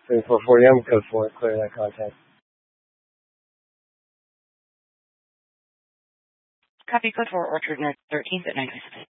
7440, I'm code 4, clear that contact. Copy code 4, Orchard North 13th at 9:26.